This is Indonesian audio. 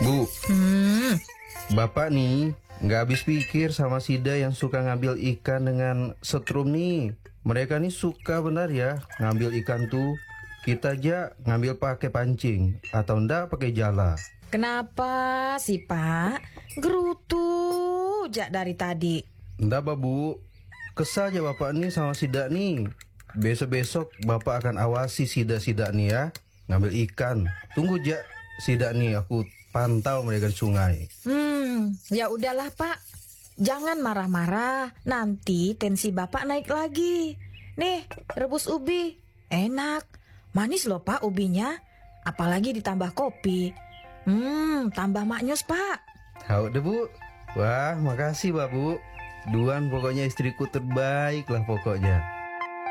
Bu, Hmm, Bapak nih nggak habis pikir sama Sida yang suka ngambil ikan dengan setrum nih. Mereka nih suka benar ya ngambil ikan tuh. Kita aja ngambil pakai pancing atau ndak pakai jala. kenapa sih Pak? Gerutu jak dari tadi. Ndak Bu, kesal aja Bapak nih sama Sida nih. Besok-besok Bapak akan awasi Sida-Sida nih ya ngambil ikan. Tunggu aja Sida nih aku pantau mereka di sungai. Ya udahlah Pak. Jangan marah-marah. Nanti tensi Bapak naik lagi. Nih, rebus ubi. Enak. Manis loh Pak ubinya. Apalagi ditambah kopi. Tambah maknyus Pak. Tahu deh Bu. Wah, makasih Bu. Duan pokoknya istriku terbaik lah pokoknya.